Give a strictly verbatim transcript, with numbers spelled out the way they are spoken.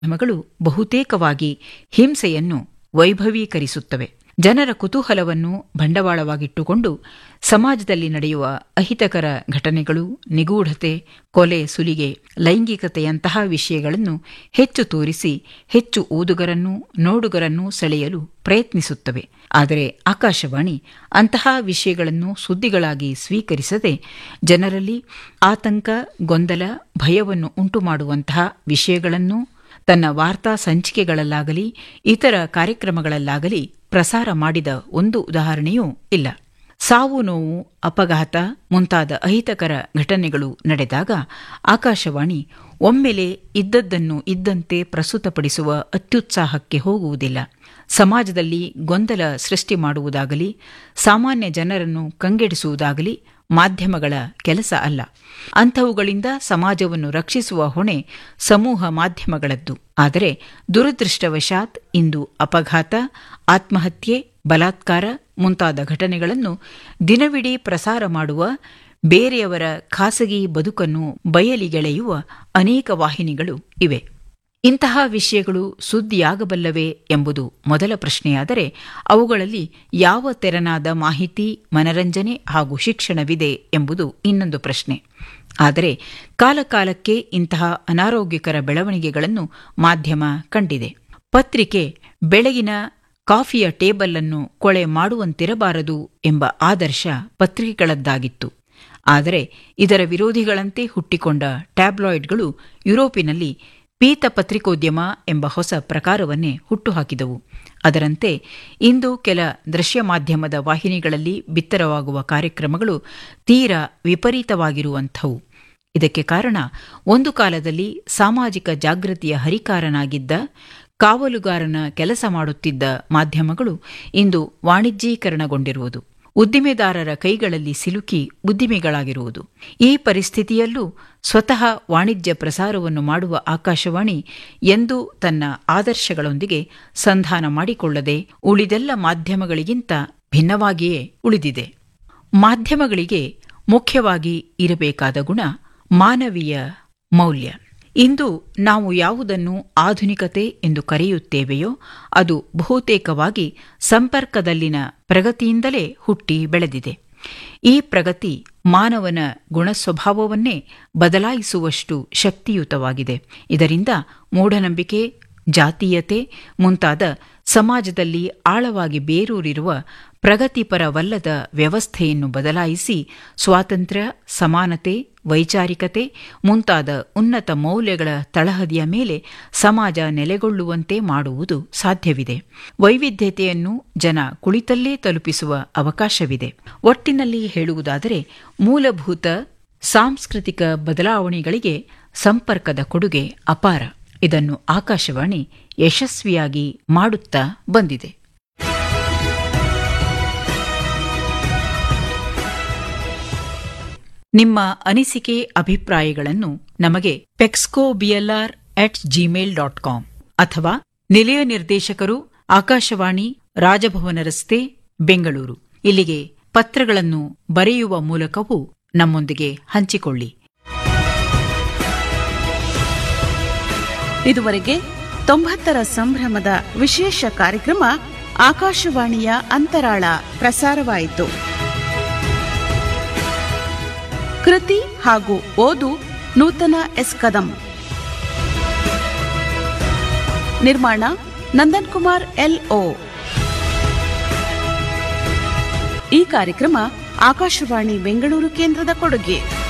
ಮಾಧ್ಯಮಗಳು ಬಹುತೇಕವಾಗಿ ಹಿಂಸೆಯನ್ನು ವೈಭವೀಕರಿಸುತ್ತವೆ. ಜನರ ಕುತೂಹಲವನ್ನು ಬಂಡವಾಳವಾಗಿಟ್ಟುಕೊಂಡು ಸಮಾಜದಲ್ಲಿ ನಡೆಯುವ ಅಹಿತಕರ ಘಟನೆಗಳು, ನಿಗೂಢತೆ, ಕೊಲೆ, ಸುಲಿಗೆ, ಲೈಂಗಿಕತೆಯಂತಹ ವಿಷಯಗಳನ್ನು ಹೆಚ್ಚು ತೋರಿಸಿ ಹೆಚ್ಚು ಓದುಗರನ್ನು, ನೋಡುಗರನ್ನು ಸೆಳೆಯಲು ಪ್ರಯತ್ನಿಸುತ್ತವೆ. ಆದರೆ ಆಕಾಶವಾಣಿ ಅಂತಹ ವಿಷಯಗಳನ್ನು ಸುದ್ದಿಗಳಾಗಿ ಸ್ವೀಕರಿಸದೆ ಜನರಲ್ಲಿ ಆತಂಕ, ಗೊಂದಲ, ಭಯವನ್ನು ಉಂಟುಮಾಡುವಂತಹ ವಿಷಯಗಳನ್ನು ತನ್ನ ವಾರ್ತಾ ಸಂಚಿಕೆಗಳಲ್ಲಾಗಲಿ ಇತರ ಕಾರ್ಯಕ್ರಮಗಳಲ್ಲಾಗಲಿ ಪ್ರಸಾರ ಮಾಡಿದ ಒಂದು ಉದಾಹರಣೆಯೂ ಇಲ್ಲ. ಸಾವು, ನೋವು, ಅಪಘಾತ ಮುಂತಾದ ಅಹಿತಕರ ಘಟನೆಗಳು ನಡೆದಾಗ ಆಕಾಶವಾಣಿ ಒಮ್ಮೆಲೆ ಇದ್ದದ್ದನ್ನು ಇದ್ದಂತೆ ಪ್ರಸ್ತುತಪಡಿಸುವ ಅತ್ಯುತ್ಸಾಹಕ್ಕೆ ಹೋಗುವುದಿಲ್ಲ. ಸಮಾಜದಲ್ಲಿ ಗೊಂದಲ ಸೃಷ್ಟಿ ಮಾಡುವುದಾಗಲಿ ಸಾಮಾನ್ಯ ಜನರನ್ನು ಕಂಗೆಡಿಸುವುದಾಗಲಿ ಮಾಧ್ಯಮಗಳ ಕೆಲಸ ಅಲ್ಲ. ಅಂಥವುಗಳಿಂದ ಸಮಾಜವನ್ನು ರಕ್ಷಿಸುವ ಹೊಣೆ ಸಮೂಹ ಮಾಧ್ಯಮಗಳದ್ದು. ಆದರೆ ದುರದೃಷ್ಟವಶಾತ್ ಇಂದು ಅಪಘಾತ, ಆತ್ಮಹತ್ಯೆ, ಬಲಾತ್ಕಾರ ಮುಂತಾದ ಘಟನೆಗಳನ್ನು ದಿನವಿಡೀ ಪ್ರಸಾರ ಮಾಡುವ, ಬೇರೆಯವರ ಖಾಸಗಿ ಬದುಕನ್ನು ಬಯಲಿಗೆಳೆಯುವ ಅನೇಕ ವಾಹಿನಿಗಳು ಇವೆ. ಇಂತಹ ವಿಷಯಗಳು ಸುದ್ದಿಯಾಗಬಲ್ಲವೇ ಎಂಬುದು ಮೊದಲ ಪ್ರಶ್ನೆಯಾದರೆ, ಅವುಗಳಲ್ಲಿ ಯಾವ ತೆರನಾದ ಮಾಹಿತಿ, ಮನರಂಜನೆ ಹಾಗೂ ಶಿಕ್ಷಣವಿದೆ ಎಂಬುದು ಇನ್ನೊಂದು ಪ್ರಶ್ನೆ. ಆದರೆ ಕಾಲಕಾಲಕ್ಕೆ ಇಂತಹ ಅನಾರೋಗ್ಯಕರ ಬೆಳವಣಿಗೆಗಳನ್ನು ಮಾಧ್ಯಮ ಕಂಡಿದೆ. ಪತ್ರಿಕೆ ಬೆಳಗಿನ ಕಾಫಿಯ ಟೇಬಲ್ ಅನ್ನು ಕೊಳೆ ಮಾಡುವಂತಿರಬಾರದು ಎಂಬ ಆದರ್ಶ ಪತ್ರಿಕೆಗಳದ್ದಾಗಿತ್ತು. ಆದರೆ ಇದರ ವಿರೋಧಿಗಳಂತೆ ಹುಟ್ಟಿಕೊಂಡ ಟ್ಯಾಬ್ಲಾಯ್ಡ್ಗಳು ಯುರೋಪಿನಲ್ಲಿ ಪೀತ ಪತ್ರಿಕೋದ್ಯಮ ಎಂಬ ಹೊಸ ಪ್ರಕಾರವನ್ನೇ ಹುಟ್ಟುಹಾಕಿದವು. ಅದರಂತೆ ಇಂದು ಕೆಲ ದೃಶ್ಯ ಮಾಧ್ಯಮದ ವಾಹಿನಿಗಳಲ್ಲಿ ಬಿತ್ತರವಾಗುವ ಕಾರ್ಯಕ್ರಮಗಳು ತೀರಾ ವಿಪರೀತವಾಗಿರುವಂಥವು. ಇದಕ್ಕೆ ಕಾರಣ, ಒಂದು ಕಾಲದಲ್ಲಿ ಸಾಮಾಜಿಕ ಜಾಗೃತಿಯ ಹರಿಕಾರನಾಗಿದ್ದ, ಕಾವಲುಗಾರನ ಕೆಲಸ ಮಾಡುತ್ತಿದ್ದ ಮಾಧ್ಯಮಗಳು ಇಂದು ವಾಣಿಜ್ಯೀಕರಣಗೊಂಡಿರುವುದು, ಉದ್ದಿಮೆದಾರರ ಕೈಗಳಲ್ಲಿ ಸಿಲುಕಿ ಉದ್ದಿಮೆಗಳಾಗಿರುವುದು. ಈ ಪರಿಸ್ಥಿತಿಯಲ್ಲೂ ಸ್ವತಃ ವಾಣಿಜ್ಯ ಪ್ರಸಾರವನ್ನು ಮಾಡುವ ಆಕಾಶವಾಣಿ ಎಂದೂ ತನ್ನ ಆದರ್ಶಗಳೊಂದಿಗೆ ಸಂಧಾನ ಮಾಡಿಕೊಳ್ಳದೆ ಉಳಿದೆಲ್ಲ ಮಾಧ್ಯಮಗಳಿಗಿಂತ ಭಿನ್ನವಾಗಿಯೇ ಉಳಿದಿದೆ. ಮಾಧ್ಯಮಗಳಿಗೆ ಮುಖ್ಯವಾಗಿ ಇರಬೇಕಾದ ಗುಣ ಮಾನವೀಯ ಮೌಲ್ಯ. ಇಂದು ನಾವು ಯಾವುದನ್ನು ಆಧುನಿಕತೆ ಎಂದು ಕರೆಯುತ್ತೇವೆಯೋ ಅದು ಬಹುತೇಕವಾಗಿ ಸಂಪರ್ಕದಲ್ಲಿನ ಪ್ರಗತಿಯಿಂದಲೇ ಹುಟ್ಟಿ ಬೆಳೆದಿದೆ. ಈ ಪ್ರಗತಿ ಮಾನವನ ಗುಣಸ್ವಭಾವವನ್ನೇ ಬದಲಾಯಿಸುವಷ್ಟು ಶಕ್ತಿಯುತವಾಗಿದೆ. ಇದರಿಂದ ಮೂಢನಂಬಿಕೆ, ಜಾತೀಯತೆ ಮುಂತಾದ ಸಮಾಜದಲ್ಲಿ ಆಳವಾಗಿ ಬೇರೂರಿರುವ ಪ್ರಗತಿಪರವಲ್ಲದ ವ್ಯವಸ್ಥೆಯನ್ನು ಬದಲಾಯಿಸಿ ಸ್ವಾತಂತ್ರ್ಯ, ಸಮಾನತೆ, ವೈಚಾರಿಕತೆ ಮುಂತಾದ ಉನ್ನತ ಮೌಲ್ಯಗಳ ತಳಹದಿಯ ಮೇಲೆ ಸಮಾಜ ನೆಲೆಗೊಳ್ಳುವಂತೆ ಮಾಡುವುದು ಸಾಧ್ಯವಿದೆ. ವೈವಿಧ್ಯತೆಯನ್ನು ಜನ ಕುಳಿತಲ್ಲೇ ತಲುಪಿಸುವ ಅವಕಾಶವಿದೆ. ಒಟ್ಟಿನಲ್ಲಿ ಹೇಳುವುದಾದರೆ, ಮೂಲಭೂತ ಸಾಂಸ್ಕೃತಿಕ ಬದಲಾವಣೆಗಳಿಗೆ ಸಂಪರ್ಕದ ಕೊಡುಗೆ ಅಪಾರ. ಇದನ್ನು ಆಕಾಶವಾಣಿ ಯಶಸ್ವಿಯಾಗಿ ಮಾಡುತ್ತಾ ಬಂದಿದೆ. ನಿಮ್ಮ ಅನಿಸಿಕೆ, ಅಭಿಪ್ರಾಯಗಳನ್ನು ನಮಗೆ ಪೆಕ್ಸ್ಕೋ BLR at Gmail dot com ಅಥವಾ ನಿಲಯ ನಿರ್ದೇಶಕರು, ಆಕಾಶವಾಣಿ, ರಾಜಭವನ ರಸ್ತೆ, ಬೆಂಗಳೂರು ಇಲ್ಲಿಗೆ ಪತ್ರಗಳನ್ನು ಬರೆಯುವ ಮೂಲಕವೂ ನಮ್ಮೊಂದಿಗೆ ಹಂಚಿಕೊಳ್ಳಿ. ಇದುವರೆಗೆ ತೊಂಬತ್ತರ ಸಂಭ್ರಮದ ವಿಶೇಷ ಕಾರ್ಯಕ್ರಮ ಆಕಾಶವಾಣಿಯ ಅಂತರಾಳ ಪ್ರಸಾರವಾಯಿತು. ಕೃತಿ ಹಾಗೂ ಓದು ನೂತನ ಎಸ್ ಕದಂ. ನಿರ್ಮಾಣ ನಂದನ್ ಕುಮಾರ್ ಎಲ್ಒ. ಈ ಕಾರ್ಯಕ್ರಮ ಆಕಾಶವಾಣಿ ಬೆಂಗಳೂರು ಕೇಂದ್ರದ ಕೊಡುಗೆ.